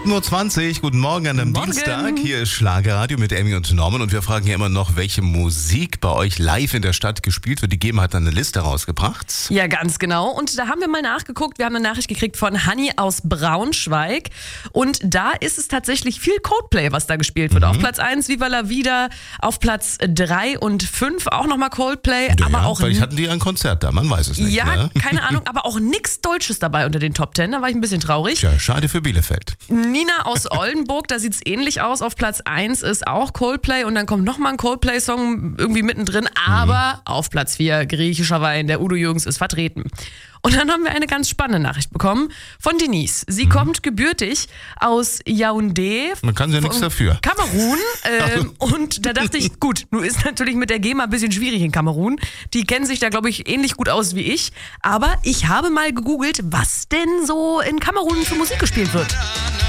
8.20 Uhr, guten Morgen an einem Dienstag. Hier ist Schlagerradio mit Emmy und Norman und wir fragen hier immer noch, welche Musik bei euch live in der Stadt gespielt wird. Die GEMA hat dann eine Liste rausgebracht. Ja, ganz genau. Und da haben wir mal nachgeguckt. Wir haben eine Nachricht gekriegt von Hanni aus Braunschweig. Und da ist es tatsächlich viel Coldplay, was da gespielt wird. Auf Platz 1 Viva la Vida, auf Platz 3 und 5 auch nochmal Coldplay. Ja, aber auch vielleicht hatten die ein Konzert da, man weiß es nicht. Ja, ne? keine Ahnung, aber auch nichts Deutsches dabei unter den Top 10. Da war ich ein bisschen traurig. Tja, schade für Bielefeld. Nina aus Oldenburg, da sieht es ähnlich aus. Auf Platz 1 ist auch Coldplay und dann kommt nochmal ein Coldplay-Song irgendwie mittendrin. Aber auf Platz 4 griechischer Wein, der Udo Jürgens ist vertreten. Und dann haben wir eine ganz spannende Nachricht bekommen von Denise. Sie kommt gebürtig aus Yaoundé. Man kann ja nichts dafür. Kamerun. Und da dachte ich, gut, nun ist natürlich mit der GEMA ein bisschen schwierig in Kamerun. Die kennen sich da, glaube ich, ähnlich gut aus wie ich. Aber ich habe mal gegoogelt, was denn so in Kamerun für Musik gespielt wird.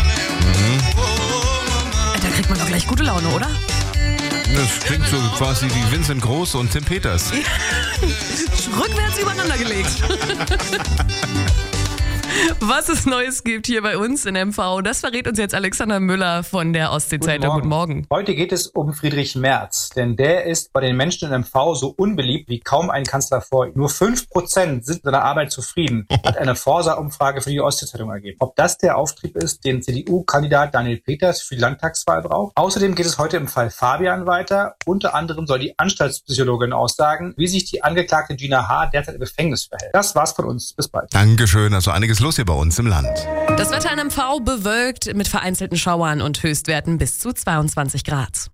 Da kriegt man doch gleich gute Laune, oder? Das klingt so quasi wie Vincent Groß und Tim Peters. Rückwärts übereinander gelegt. Was es Neues gibt hier bei uns in MV, das verrät uns jetzt Alexander Müller von der Ostsee-Zeitung. Guten Morgen. Heute geht es um Friedrich Merz, denn der ist bei den Menschen in MV so unbeliebt wie kaum ein Kanzler vor ihm. Nur 5% sind mit seiner Arbeit zufrieden, hat eine Forsa-Umfrage für die Ostsee-Zeitung ergeben. Ob das der Auftrieb ist, den CDU-Kandidat Daniel Peters für die Landtagswahl braucht? Außerdem geht es heute im Fall Fabian weiter. Unter anderem soll die Anstaltspsychologin aussagen, wie sich die Angeklagte Gina H. derzeit im Gefängnis verhält. Das war's von uns. Bis bald. Dankeschön, also einiges los hier bei uns im Land. Das Wetter in MV bewölkt mit vereinzelten Schauern und Höchstwerten bis zu 22 Grad.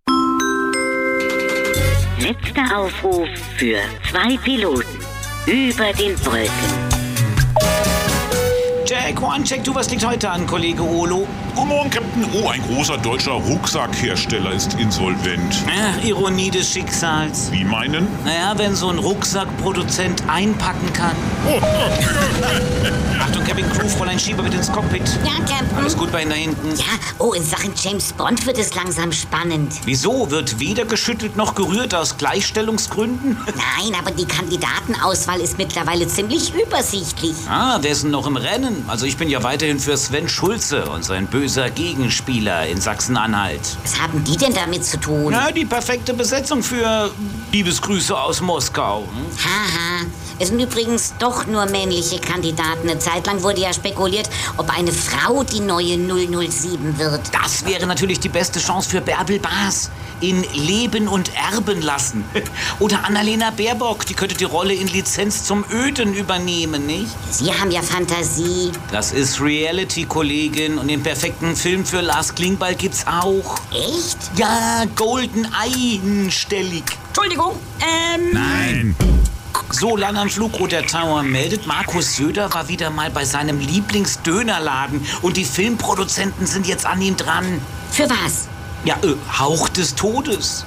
Letzter Aufruf für 2 Piloten über den Brücken. Jack, One-Check, du, was liegt heute an, Kollege Olo? Guten Morgen, Captain. Oh, ein großer deutscher Rucksackhersteller ist insolvent. Ach, Ironie des Schicksals. Wie meinen? Naja, wenn so ein Rucksackproduzent einpacken kann. Achtung, Cabin Crew, Fräulein Schieber mit ins Cockpit. Ja, Captain. Alles gut bei Ihnen da hinten? Ja, oh, in Sachen James Bond wird es langsam spannend. Wieso? Wird weder geschüttelt noch gerührt aus Gleichstellungsgründen? Nein, aber die Kandidatenauswahl ist mittlerweile ziemlich übersichtlich. Ah, wer ist denn noch im Rennen? Also ich bin ja weiterhin für Sven Schulze und sein böser Gegenspieler in Sachsen-Anhalt. Was haben die denn damit zu tun? Na, die perfekte Besetzung für Liebesgrüße aus Moskau. Haha, es sind übrigens doch nur männliche Kandidaten. Eine Zeit lang wurde ja spekuliert, ob eine Frau die neue 007 wird. Das wäre natürlich die beste Chance für Bärbel Baas. In Leben und Erben lassen. Oder Annalena Baerbock, die könnte die Rolle in Lizenz zum Öden übernehmen, nicht? Sie haben ja Fantasie. Das ist Reality, Kollegin. Und den perfekten Film für Lars Klingbeil gibt's auch. Echt? Ja, Golden einstellig. Entschuldigung, Nein. So, lang am Flugroter Tower meldet, Markus Söder war wieder mal bei seinem Lieblingsdönerladen. Und die Filmproduzenten sind jetzt an ihm dran. Für was? Ja, Hauch des Todes.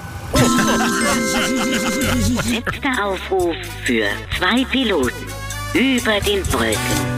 Letzter Aufruf für 2 Piloten über den Brücken.